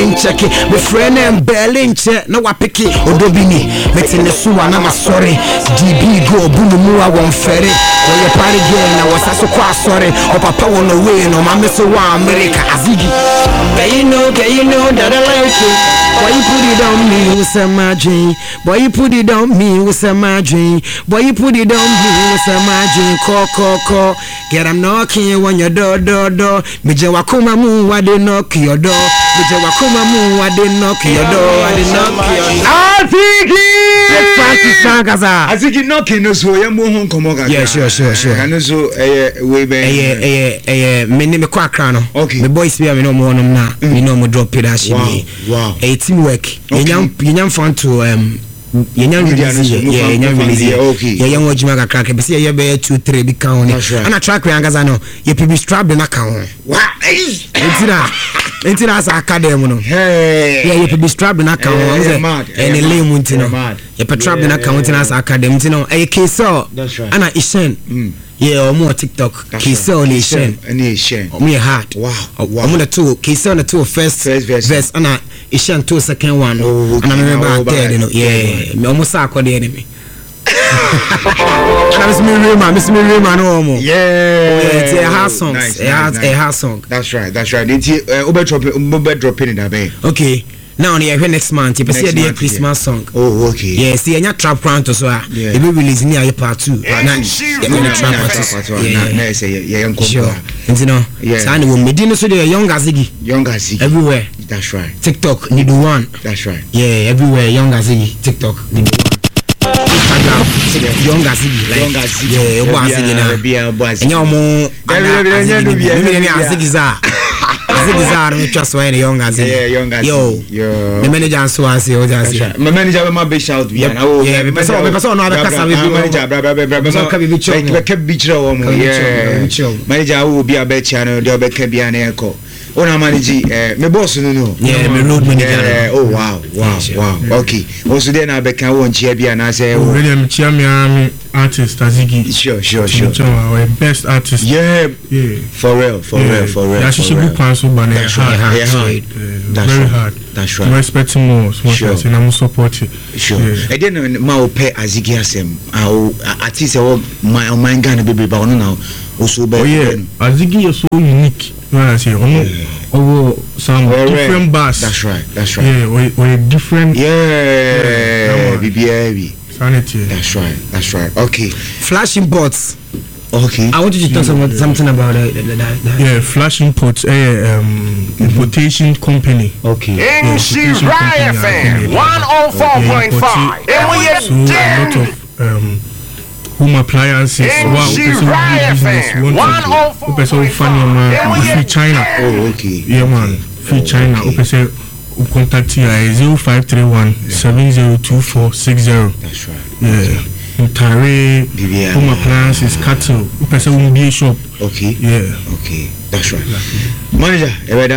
in check it. My friend and Berlin check. No, I pick it. Odobini. Metin the Suwa, I'm sorry. DB go, Bunumua won't ferry. When you party again, I was so quite sorry. Or Papa on the way, no, my Mr. America, Azigi. Can you know that I like it? Boy, you put it on me with some margin. Boy, you put it on me with some margin. Boy, you put it on me with some margin. Call. Get them knocking on your door. Mije wakuma mu, I did knock your door. Mije wakuma mu, I did knock your door. I did knock your door. Azigi! Francis Sangaza. Azigi knocking no so ya mo hon komo gaga. Yeah, sure. Ano so we be. Me name kwa Accra no. Okay. Me boys be me no mo nom na. Me no mo drop it as Wow. Teamwork. Yenyam fun to yenyam release okay. Yenyam wajima kakra ke bese ye be 2-3 bi kan on ana track we angaza no ye pibi strap na kan on wow entina as academy no ye pibi strap na kan on ene lay muntino ye petrap na kan on as academy ntino e kesel ana ishen yeah, omo TikTok. Kisel ni Shen. Any Shen. Omo hard. Wow. Omo the two. Kisel the two first verse. Ana Ishen two second one. And I remember there, you know. Yeah. Me almost saw the enemy. And Miss me Rima no omo. Yeah. It's a hard song. A hard song. That's right. Ube dropping in that bay. Okay. Now next month, you see the Christmas song. Oh, okay. Yeah, see, and your trap round as well. You be releasing your part 2. Yeah, sure. And you know, so we Medina so the young Azigi. Everywhere. That's right. TikTok need one. That's right. Yeah, everywhere young Azigi. TikTok need one. Instagram, young Azigi. Yeah, Azigi now. Azigi Zigzag, me trust why the young as yo. The manager and so I say, my manager my big shout. Yeah, because no other manager will be a better channel. They'll be kept an echo. Oh, no, manager, my boss, no. Yeah, my road manager. Oh, wow. Okay. Also, then I became one champion. I say, William Chiamiami artist, Azigi. Sure. Our best artist. Yeah. For real. Yeah, she should be cancelled, but very hard. That's right. I'm expecting more. Sure. And I'm supporting. Sure. I didn't know pay Azigi asem. Artist, my mind gonna be but now. Also, Azigi is so unique. I say, some different bars. That's right. Yeah, we're different. BBIB. Sanity. That's right. Okay. Flash imports. Okay. I want you to talk about something about that. Yeah, Flash Imports, importation company. Okay. MC Ryan FM 104.5. And we are so a lot of home appliances. Wow, free China. Oh, okay. Yeah, man. Free China. Okay, contact you at 0531 702460. That's right. Yeah. Tare, home appliances, cattle. Person will be a shop. Okay. Yeah. Okay. That's right. Manager,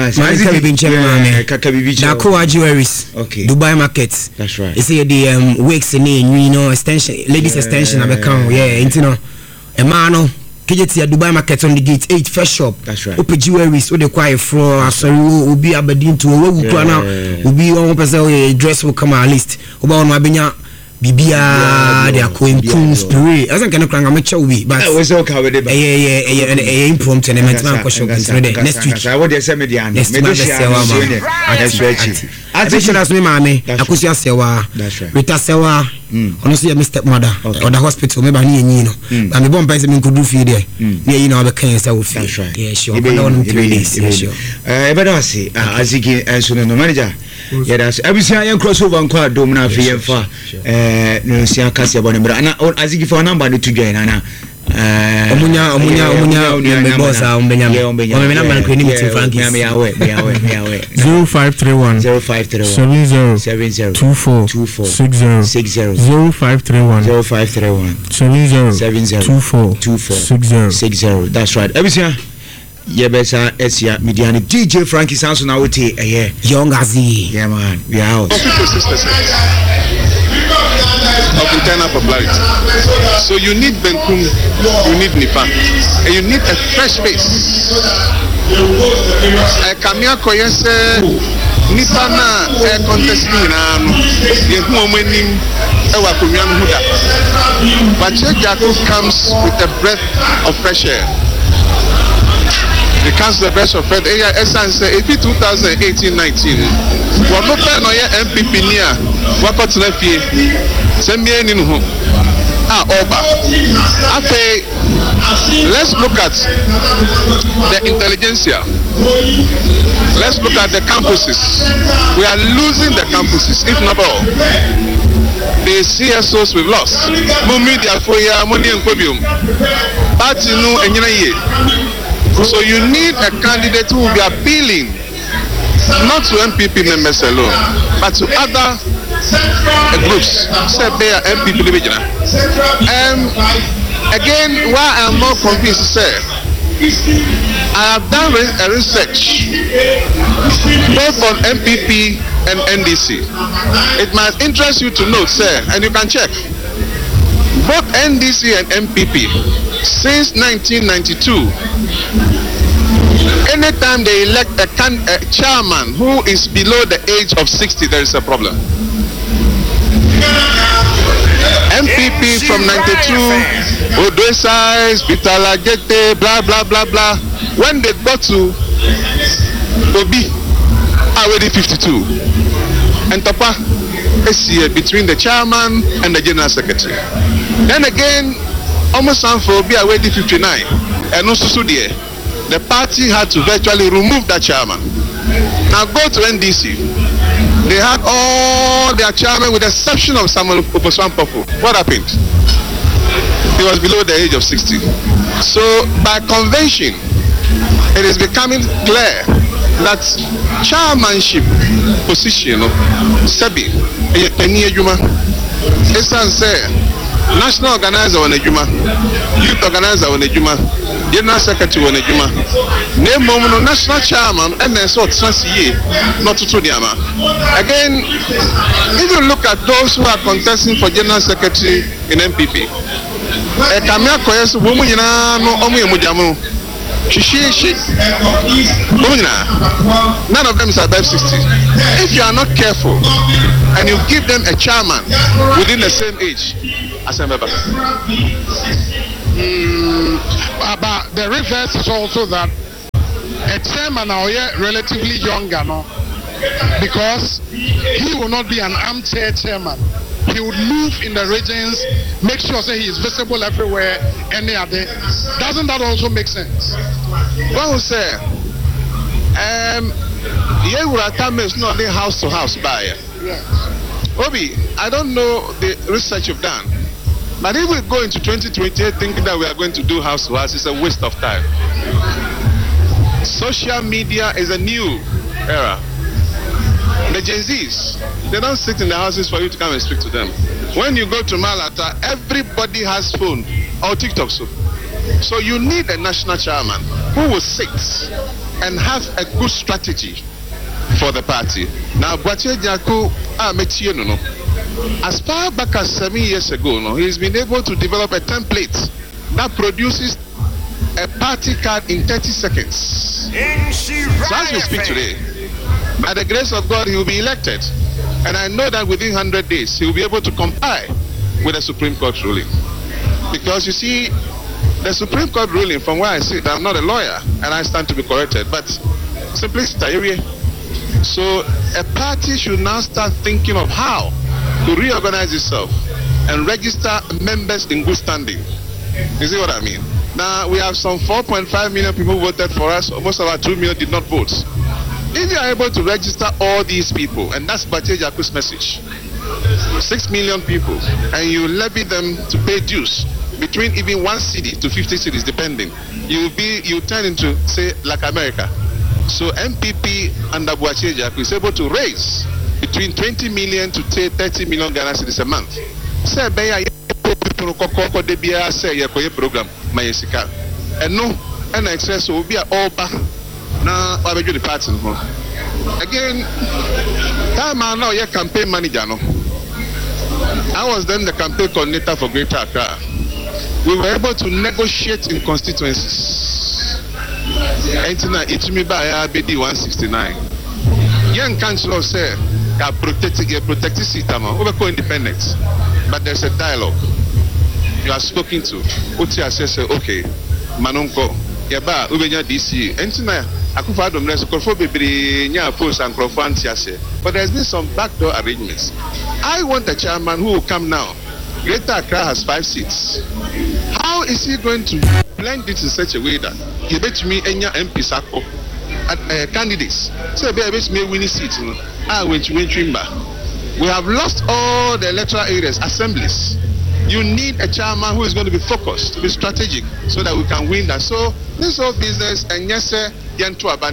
Nakoa Jewelries. Okay. Dubai Market. That's right. You see the wigs and extension, ladies extension. You know, a man. KJT Dubai Market on the gate 8 first shop. That's right. Open jewelries. So they quite for sorry. Will be Aberdeen to will be 1% dress will come at least. About my binya. Bibia, they are going cool spirit. I think I can amateur we, but I was okay with it. Yeah, impromptu and question next week. I would say median. Next week, I think that's me, mammy. I could say Sewa. That's right. Rita Sewa, honestly, my stepmother or the hospital, maybe and the bomb person could do for there. Yeah, you know, the cancer will feel. That's right. Yeah, sure. I don't 3 days. Yeah, sure. But I say, as again, as soon as no manager. Yeah, that's everything I am crossover and quite domina for no see a cast about him, but as if for a number to join Anna. Omunya boss number Frankie 0531 70 24 60 0531 70 24 60. That's right. Everything. Yebesa Esia Mediani DJ Frankie Sanson now with a young Azi. Yeah, man, we are out. Of internal popularity. So you need Benkum, you need Nipa, and you need a fresh face. Kamia Koyese nipa na contesting na no ye hu omanim e wa konwa no huda. But Jacob comes with a breath of fresh air. It comes with the breath of fresh air. Essence say 2018-19 what no pen no ye MPP nia wakot na fie semie ni no ho oba okay. Let's look at the intelligentsia. Let's look at the campuses. We are losing the campuses, if not all. The CSOs we've lost. So you need a candidate who will be appealing not to MPP members alone, but to other groups. Say they are MPP division. Again, why I'm more convinced, sir, I have done a research both on MPP and NDC. It might interest you to know, sir, and you can check. Both NDC and MPP, since 1992, anytime they elect a chairman who is below the age of 60, there is a problem. MPP from 92, Odesai, Vitalagete, blah blah blah blah. When they got to Obi, already 52. And Tapa is here between the chairman and the general secretary. Then again, almost for Obi already 59. And also the party had to virtually remove that chairman. Now go to NDC. They had all their chairmen with the exception of Samuel Oposwan Popo. What happened? He was below the age of 60. So by convention, it is becoming clear that chairmanship position of Sebi, national organizer on a Juma, youth organizer on a Juma, general secretary on a Juma, name moment national chairman and then so transfer not to Diama. Again, if you look at those who are contesting for general secretary in MPP, Kamia Koyes woman no omu mujamu. None of them is above 60. If you are not careful and you give them a chairman within the same age as a member. But the reverse is also that a chairman now relatively younger, no? Because he will not be an armchair chairman. He would move in the regions, make sure that he is visible everywhere, any other. Doesn't that also make sense? Well, sir, here we are coming not the house to house buyer. Yes. Obi, I don't know the research you've done, but if we go into 2028 thinking that we are going to do house to house, it's a waste of time. Social media is a new era. The Gen Zs, they don't sit in the houses for you to come and speak to them. When you go to Malata, everybody has phone or TikTok. So you need a national chairman who will sit and have a good strategy for the party. Now, Boatie Jaku, as far back as 7 years ago, he's been able to develop a template that produces a party card in 30 seconds. So as we speak today, by the grace of God, he will be elected. And I know that within 100 days, he will be able to comply with the Supreme Court ruling. Because you see, the Supreme Court ruling, from where I sit, I'm not a lawyer, and I stand to be corrected, but simplicity. So a party should now start thinking of how to reorganize itself and register members in good standing. You see what I mean? Now, we have some 4.5 million people who voted for us. Almost about 2 million did not vote. If you are able to register all these people, and that's Boatie Jaku's message, 6 million people, and you levy them to pay dues between even 1 city to 50 cities, depending, you turn into, say, like America. So MPP under Boatie Jaku is able to raise between 20 million to 30 million Ghana cedis a month. Say, program, and no, and excess will be all back. Now, I will do the party. Again, time I know your campaign manager. No, I was then the campaign coordinator for Greater Accra. We were able to negotiate in constituencies. Entina itumi ba ya bedi 169. Yen council say ka protect Sitama. We call independent. But there's a dialogue. You are spoken to. Uti says okay, Manonko, Yaba, Ubenya DC, Entina Akufa Domres, Korfo Bibri, Nya Post and Krofantiase. But there's been some backdoor arrangements. I want a chairman who will come now. Greater Accra has 5 seats. How is he going to blend it in such a way that he bet me Enya MP Sako candidates? So be bet me winning seats. I went to Wintrimba. We have lost all the electoral areas, assemblies. You need a chairman who is going to be focused, to be strategic, so that we can win that. So this whole business, and yes, sir, for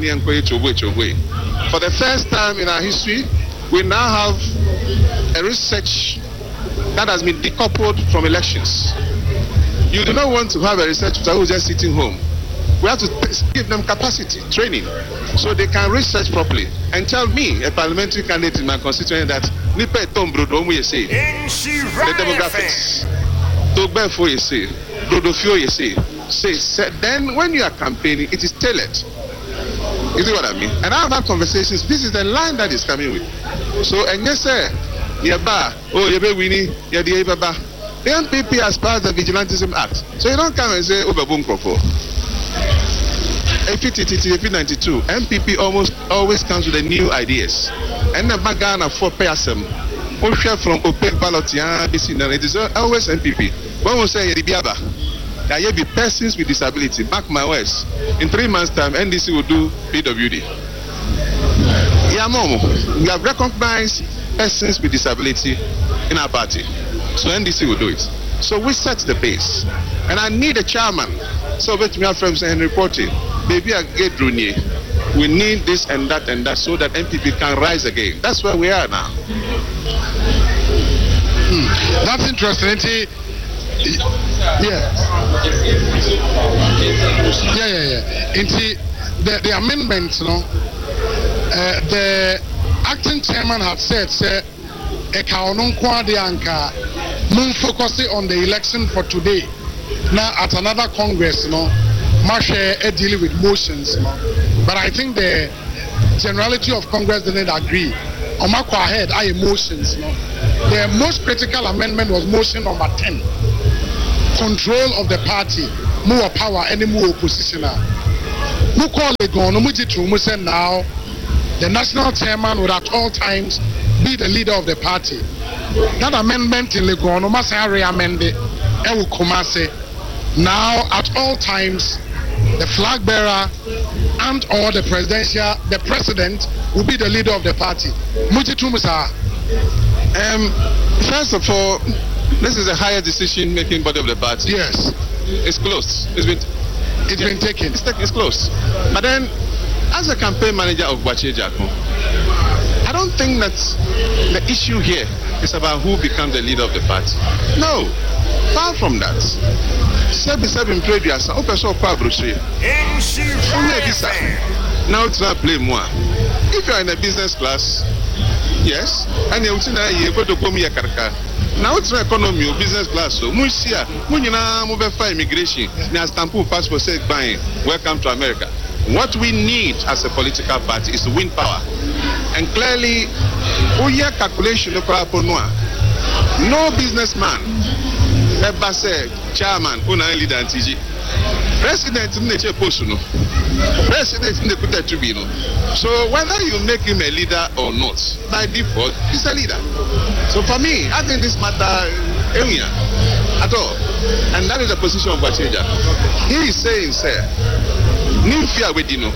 the first time in our history, we now have a research that has been decoupled from elections. You do not want to have a researcher who is just sitting home. We have to give them capacity, training, so they can research properly and tell me, a parliamentary candidate in my constituency, that Nipe Tombrodo, we say, the demographics, Togbefo, you say, Brodofio, you say, then when you are campaigning, it is tailored. You see what I mean? And I've had conversations. This is the line that is coming with. So, and yes, sir, Yaba, oh, Yabe Winnie, Yadi Baba. The MPP has passed the Vigilantism Act. So you don't come and say, Oberboom Krofo. AP92, MPP almost always comes with the new ideas. And the Magana for Peasem, Osha from opaque ballot, it is always MPP. One will say, Yadibiaba, there will be persons with disability. Mark my words. In 3 months' time, NDC will do PWD. Yamomo, we have recognized persons with disability in our party. So NDC will do it. So we set the pace. And I need a chairman. So bet me our friends and reporting. Maybe I get Drunier. We need this and that, so that MPP can rise again. That's where we are now. That's interesting. Yeah. The amendments, the acting chairman had said, focus on the election for today. Now at another Congress, dealing with motions. But I think the generality of Congress didn't agree. Omako ahead are emotions. The most critical amendment was motion number 10. Control of the party, more power, any more opposition. Who call it go? No say now the national chairman would at all times be the leader of the party. That amendment in Legon, no must re-amend it. Now at all times the flag bearer and or the president will be the leader of the party. First of all, this is a higher decision-making body of the party. Yes, it's closed. It's been taken. It's closed. But then, as a campaign manager of Boakye Jackson, I don't think that the issue here is about who becomes the leader of the party. No, far from that. Now it's not play more. If you are in a business class, yes, and you go to come here, now it's an economy or business class. So, Musia, Munina, move for immigration, now stampu passport says buying, welcome to America. What we need as a political party is to win power. And clearly, Oya calculation no businessman ever said chairman, leader and TG. President in the post, President in the tribunal. So whether you make him a leader or not, by default, he's a leader. So for me, I think this matter at all. And that is the position of Boakye Jackson. He is saying, sir, Nimfia Wedino,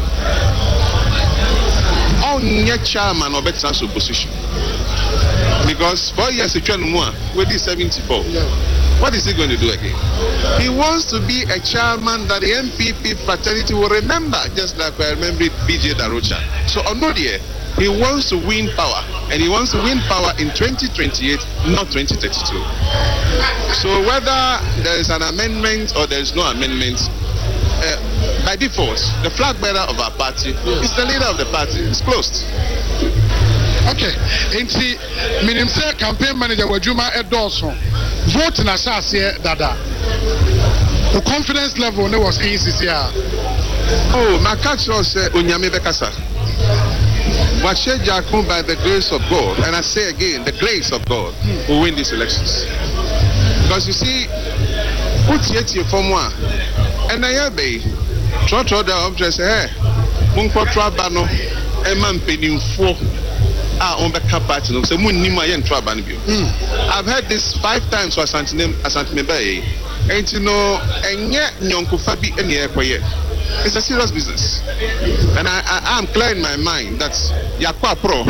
all near chairman or better opposition. Because 4 years with this 74. What is he going to do again? He wants to be a chairman that the MPP fraternity will remember, just like I remember BJ Darocha. So on Nodie, he wants to win power, and he wants to win power in 2028, not 2032. So whether there is an amendment or there is no amendment, by default, the flag bearer of our party is the leader of the party. It's closed. Okay, Inti, minim say campaign manager Wajuma Edorson vote na shase dada. The confidence level ne was easy here. Oh, my catch was Onyame Bekasa. Washe Jakun, by the grace of God, and I say again, the grace of God will win these elections. Because you see, put yet your form one, and I obey. Trot the object say, Munko Trabano, a man penny for on the capacity. So, Munima and Trabanibio. I've heard this 5 times for Asantime Bay, and you know, and yet, Nyonko Fabi and Yakoye. It's a serious business, and I am clear in my mind that Yakwa Pro,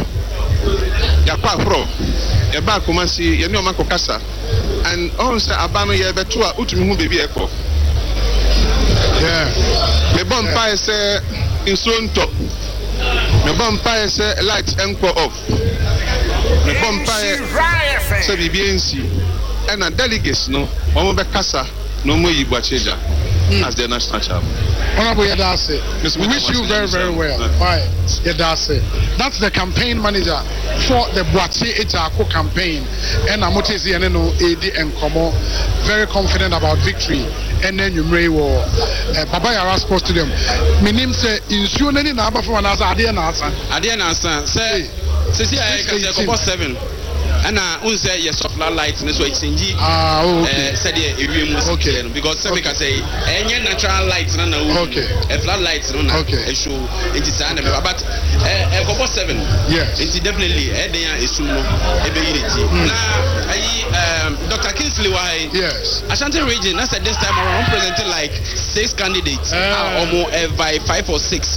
Yaba Kumasi, Yanoma Kokasa, and also Abano Yabetua, Utumu baby echo. Yeah, the bonfire say in soon top, the bonfire say lights encore off, the bonfire say BNC, and a delegates no, Omobekasa, no more Yibacheja as the national champion. Honorable Yadase, we wish you very, very well. Bye, Yadase. That's the campaign manager for the Boatie Ejako campaign. And Amotezi Aneno AD and Komo, very confident about victory. And then you may war Papa Yara Sports Stadium. My name say insurance number for another Adiana. Say, I can say 7. And I say yes, soft lights, and so it's in G. Said okay, because some can say any natural lights, no, okay, a floodlights, no, okay, a show, it is an but a couple 7, yes, it's definitely a day is soon a ability. Now, Dr. Kingsley, why, yes, Ashanti region, I said this time around presented like 6 candidates, or more by 5 or 6.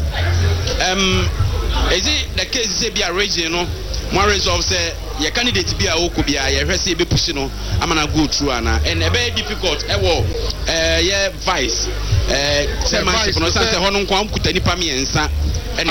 Is it the case to be a region, you know? One resolve say your candidate be a okubia, your resi be pushing on. I'm gonna go through and a very difficult. Yeah, vice. Chairmanship. No sense. Honor come to any pamiensa. And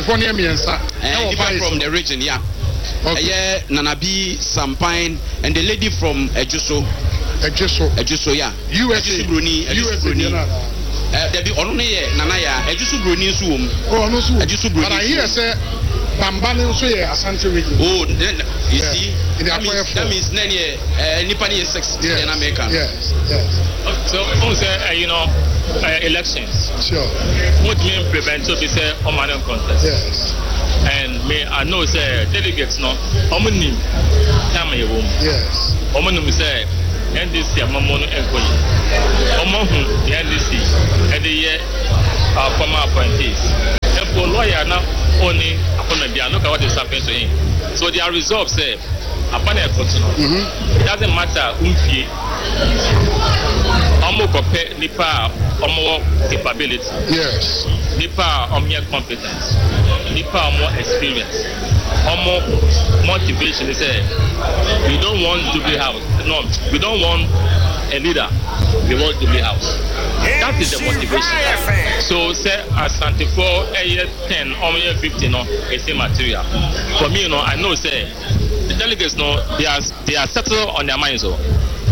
from the region, yeah. Yeah, Nanabi, Sampine, and the lady from Ejuso, yeah. USA Bruni, there be only Nanaya, Ejuso Bruni Zoom. Oh, no, Ejuso Bruni. But I hear say. Bambani also Asante region. Oh, then you see, that means Nipani is 6 in America. Yes, yes. So, you know, elections. Sure. What mean prevent to be say Oman contest? Yes. And I know say delegates no Omanim Tamay room. Yes. Omanum say NDC Amamono Enkoli. Omahu the NDC and the year former appointees. Therefore, lawyer now only upon the look at what is happening to him. So their resolve say upon a continent. It doesn't matter umfi omo compare nipa omo capability. Yes. Nipa omo competence. Nipa omo experience. Omo motivation. They say we don't want to be house. No, we don't want a leader. We want to be house. That is the motivation. So say Asante for a year 10 or year 15 no is a material. For me, you know, I know say the delegates know they are settled on their minds. So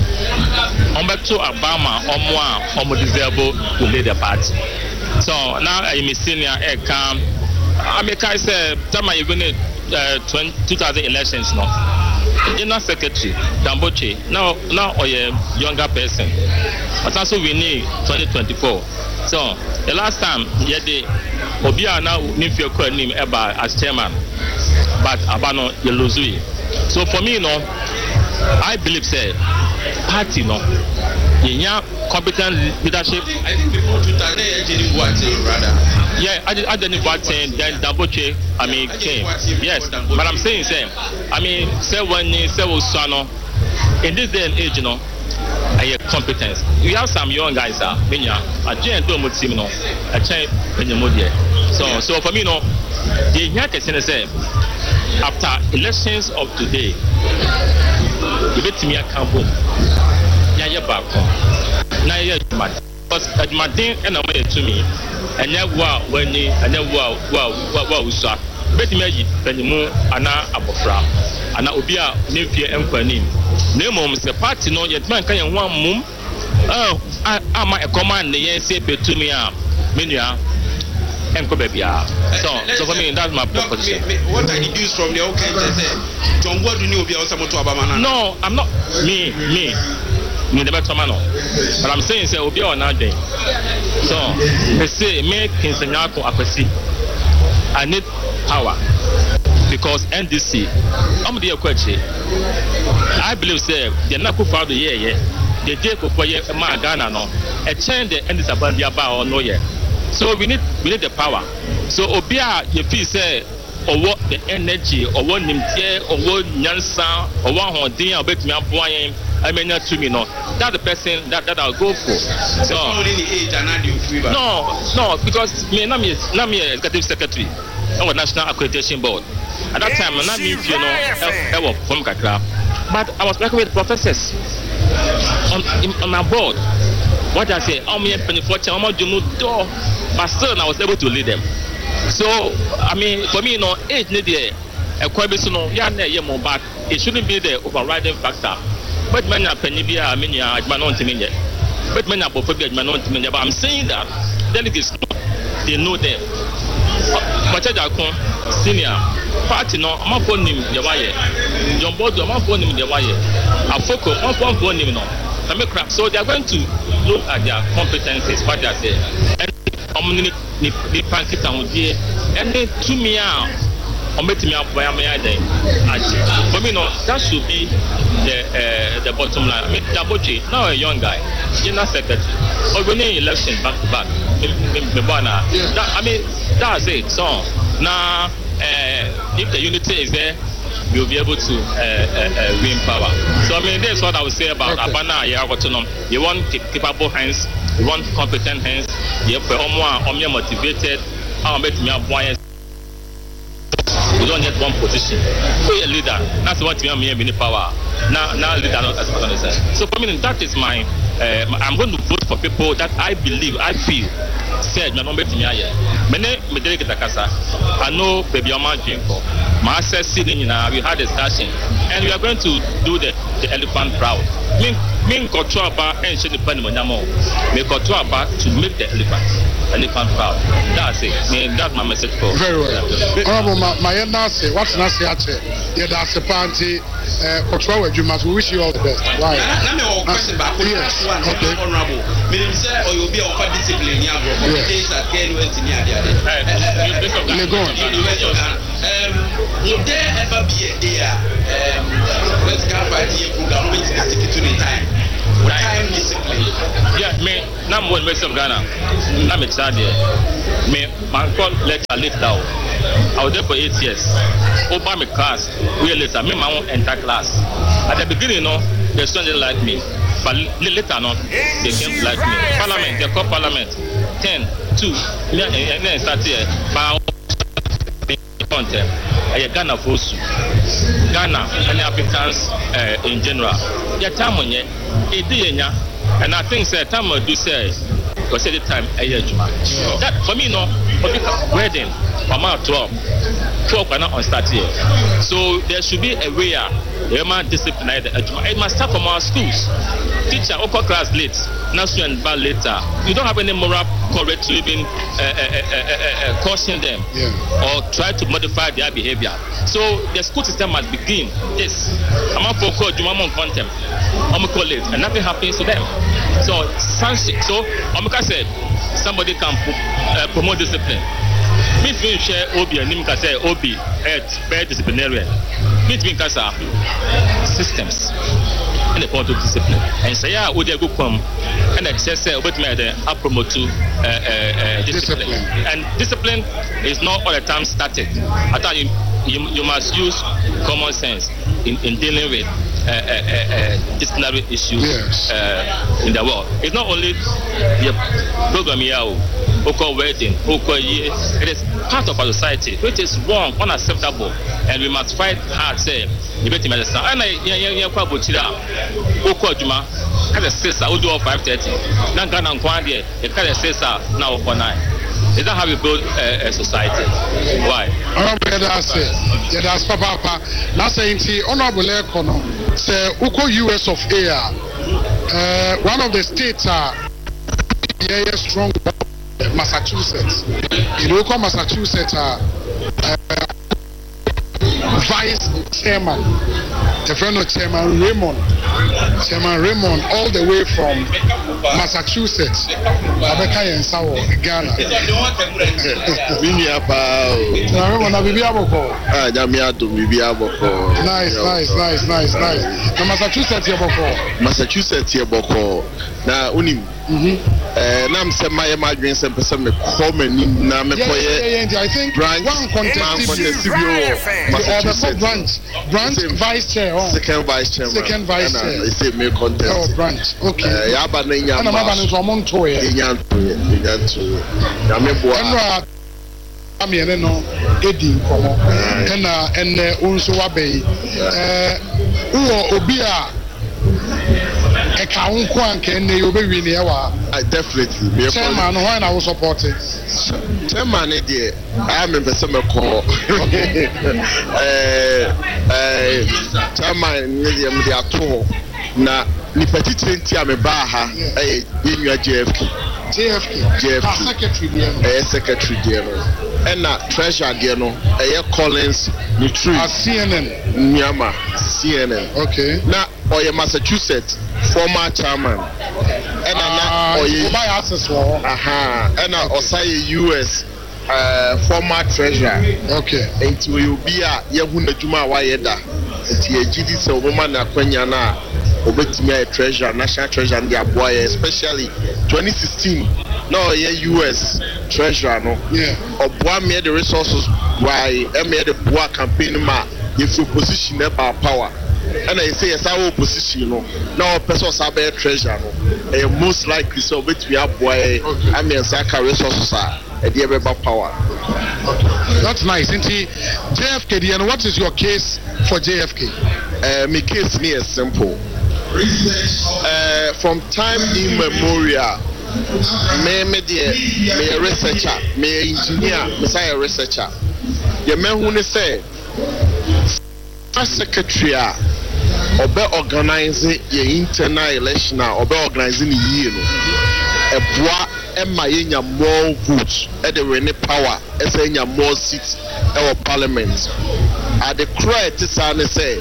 to Obama or more desirable to lead the party. So now I'm a senior come I say time you're going to 2000 elections now. General Secretary Damboche now a younger person, but also we need 2024. So the last time the Obia now Nifio called him as chairman, but Abano Yeluzui. So for me, you know, I believe say party no competent leadership. I think before 2000 rather. Yeah, I didn't watch then Damboche, I mean, came. Yes, but I'm saying, I mean, say when you say Usano, in this day and age, you know, I have competence. We have some young guys, a giant team, a chain when you're there. So for me, you know, the young can say, after elections of today, you bet me a campo, you're back home. Now you're mad. Because my thing and I'm to me. And yet, when you and then wow, sir. Bet me, Benjamin, Anna Abofra, Anna Obia, Nepia, and Quanim. Name the party, no yet man can one mum. Oh, I'm a command, the yes, say to me, Minia, and Cobebia. So for me, that's my proposition. What I deduce from the okay, John, what do you be also to Obama? No, I'm not me. me the better man. But I'm saying say obi on that day. So they say make Kinsenyako Akwesi. I need power because NDC. I'm the question. I believe say they're not good for the year. They take for Ghana no. A change the NDC about the or no year. So we need the power. So Obia, you feel say or what the energy or what nimtie or what nyansa or what hondin or bet me aboyen. I mean not to me no. That's the person that I'll go for. So no, because me executive secretary on the National Accreditation Board. At that time, I'm not me from Kakra, but I was working with professors on my board. What I say, I'm here penny for I'm not doing door, but still I was able to lead them. So I mean, for me, age need a quite bit but it shouldn't be the overriding factor. But many penny be a many yet. But many but I'm saying that delegates they know them. But senior party no, I'm phone him the wire. John Bodo, I'm phone him the wire. I focus on phone him no. So they are going to look at their competencies, what they say. And the pancake and they to me out. For me, no, that should be the bottom line. I mean, Dabochi, now a young guy, general secretary, or winning election back to back. I mean, that's it. So now, if the unity is there, you'll be able to win power. So I mean, that's what I would say about Abana. You want capable hands, you want competent hands, you want more motivated. We don't get one position. Be a leader. That's what we are power. Now leader not as much. So for me, that is my. I'm going to vote for people that I feel said my number to me. I know baby Omanjinko. My access sitting in we had a discussion, and we are going to do the elephant proud. Mean control about and should depend on Yamo. Make control about to make the elephant proud. That's it. That's my message for. Very well. My say what's not say that's a party control you must wish you all the best. Why? Question back. Yes. Okay. Honorable. Meaning say or you'll be of discipline here bro. Days that can went in here would there ever be a day political party program which is stick to the time? Time discipline. Yeah, me now one West of Ghana. I'm a child here. Me my call letter lift down. I was there for 8 years. Over my class, we later me my own entire class. At the beginning, they didn't like me, but later on, they came to like me. Parliament, they call Parliament 10, 2, and then start here. But Ghana force Ghana and Africans in general. Yeah, time on and I think say time do say because at the time that for me wedding from 12 are not on start here. So there should be a way discipline. It must start from our schools. Teacher upper class late, nursery and bar later. You don't have any moral courage to even caution them or try to modify their behavior. So the school system must begin this. I'm not for contempt. I'm call it, and nothing happens to them. So Omika said somebody can promote discipline. Me feel share Obi and Nimka say Obi very disciplinarian. Me think as systems in the point of discipline. And say would you go come and access about me the promote to discipline. And discipline is not all the time static. I thought you must use common sense in dealing with disciplinary issues in the world. It's not only the program here, wedding, it is part of our society, which is wrong, unacceptable, and we must fight hard. Say, you better understand. And I quite Juma, had a sister who do 5:30. Now Ghana and Kwandi, it had a sister now for 9. Is that how we build a society? Why? Yeah, that's Papa. That's saying, Honorable Econo, say, Uko US of A. One of the states are strong, Massachusetts. In Uko, Massachusetts, vice chairman, the friend of Chairman Raymond, all the way from Massachusetts, Abeka Yensawo, Ghana. Nice. Now Massachusetts Yaboko. Now unim. Nam se my imagine some person me come na me koye. I think branch one contest branch vice chair. Second vice chair. It's a me contest. Oh, branch. Okay. Yaba na nya. Ana maba no so monto ye. Nyanto. Na me boa. Amiene no edi nkomo na enne unso wabei uwo obi a eka unko anke enne yo be wi ne yawa. Definitely chairman no why na wo support it chairman dey I am person me call chairman ne dey ato na ni petit 20 am ba ha yenua JFK secretary there and na treasurer there no Collins ni true CNN Nyama CNN okay na oye Massachusetts former chairman and na oye buy access for and na osaye US former treasurer okay enti we obi a yehu na djuma wa yeda enti ejidi se oboma na kwanya na obetimi a treasurer national treasurer and aboa especially 2016 no US treasurer no oboa me the resources why me the boa campaign ma if opposition na power and I say yes our opposition no now person sabe treasurer no most likely so obetimi aboa am ensaka resources a dey be power. That's nice. JFK, and what is your case for JFK? My case is simple. From time immemorial, me a researcher, me a engineer, me say a researcher. The man who say first secretary obe organizing the internal election obe organizing the year a boa Emma yenya more votes at the Rene power as a more seats our parliament. At the cry to say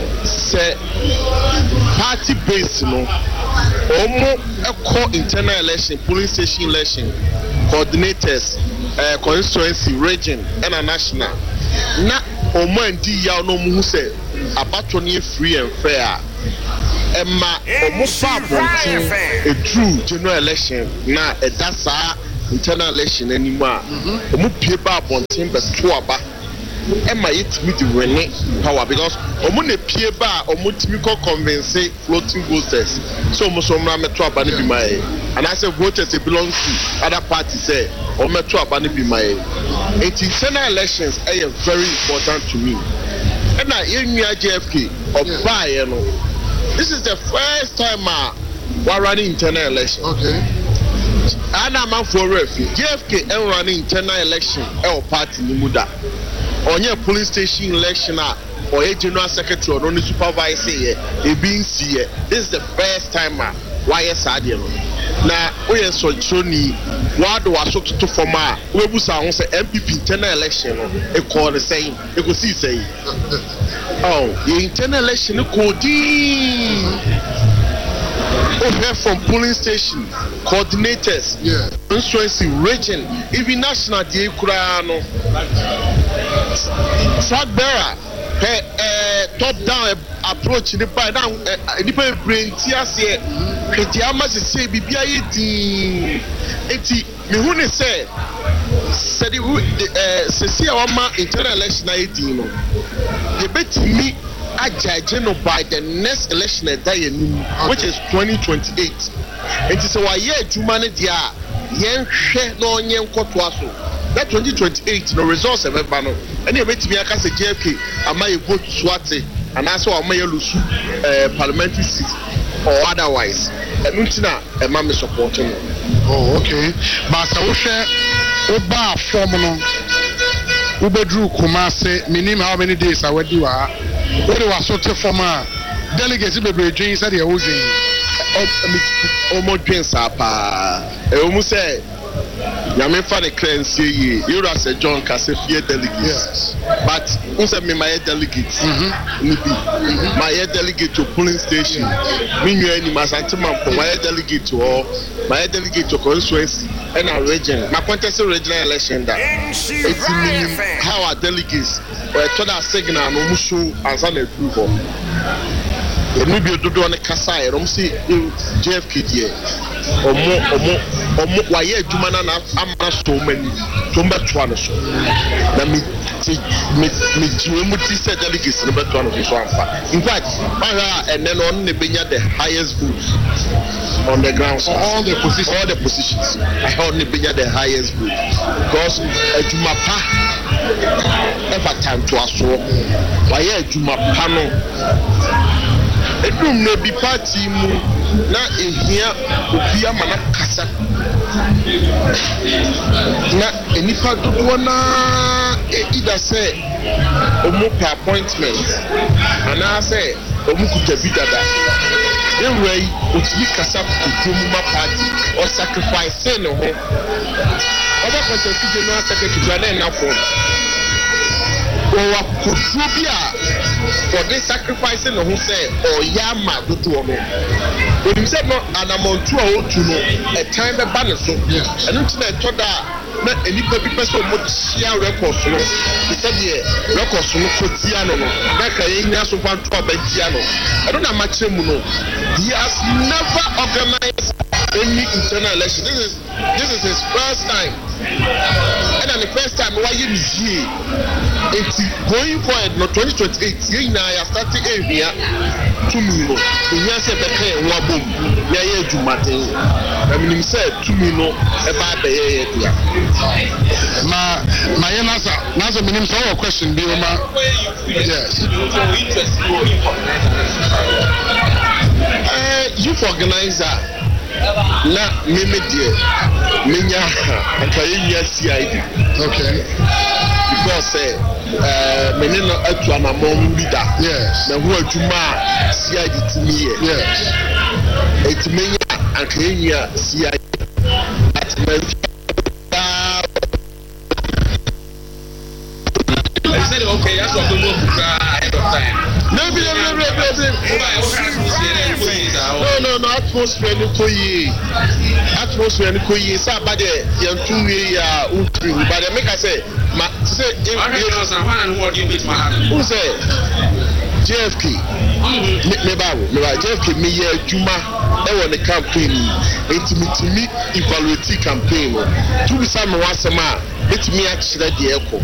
party based no omo call internal election, polling station election, coordinators, constituency, region, and a national. Na omo ndi ya no mu say abatoni free and fair. Emma omufa bontin a true general election na edasa internal election anymore omu pie ba bontin beto aba Emma yitimi di wene power because omu ne pie ba omu timi ko convince floating voters so omu so mra meto aba ne bi mai and I say voters belong to other parties say omu meto aba ne bi mai internal elections are very important to me and na yenua JFK obaye no. This is the first time we're running internal election. Okay. And I'm for referee. JFK running internal election. Our party Nimuda. On your police station election or a general secretary or only supervisor here. This is the first time why Sadio. Now we are so Johnny. What do I so to form? We will say MPP internal election. A call the same. You could see say. Oh, the internal election over from polling station coordinators, constituency, region, even national. The Kurano flag bearer, top down approach. The by now, the brain tears here. The amas is say BBI. Eti me who ne say said the our internal election 18 no you bet me judge no by the next election which is 2028 it is why year juma ne dia yen hwe no onye nkoto aso that 2028 no results e be ba no and e bet me aka say JFK ama e vote swate and also ama ye lusu parliamentary seat or otherwise and untina e ma me support no. Oh, okay. But I wish Oba form no Ubedru Kumase, minimum how many days I would do. What was sort of former delegates be bridging said the old almost drinks up. Almost say Yame for the currency ye. You as a John Cassifia delegate. Yes. But who said me my delegate? My delegate to polling station. Me any Masantima for my delegate to all. My delegate to constituency and our region. My contest regional election that. It's meaning how our delegates to that signal no mushu and some approval. Maybe do on the Kasai, don't see JFK here. Or more, why yet Jumana am so many, Tumba Tuanos. Let me said delegates number 1 of the Swampa. In fact, and then on the Benya the highest votes on the ground. All the positions. I only Benya the highest vote. Because Jumapa ever time to us. Why yet Jumapano? Edum no bi party mu na ehia obi amana kasa na enipa dodo na either say omo per appointment ana say omo kuta bi dada ewei otimi kasa kutomu ma party or sacrifice no ho oba contest general secretary na form for this sacrificing who say or yama do to no when you said no an amount to no a time the banner so and it's not that na any person mo share records no they said the records no kotia no na ka yin so fan to abatia no I don't know much no he has never organized any internal election. This is his first time. And then the first time why you here it's going forward no 2028 here now you starting here to me no the year say the kind one boom yeah Jumate I mean him said to me no about the year my answer meaning so question be ma yes youth organizer na meme die menya akayenya CID okay because mene no atu anamom leader yes na hu adwuma CID timi yes it menya akayenya CID at I said okay that's what we move ahead of time no atmosphere ni koyi say about the young ya utri but they make I say ma say who say JFK me JFK me ye juma e won the campaign intimi evaluate campaign to be some wasema it me actually the echo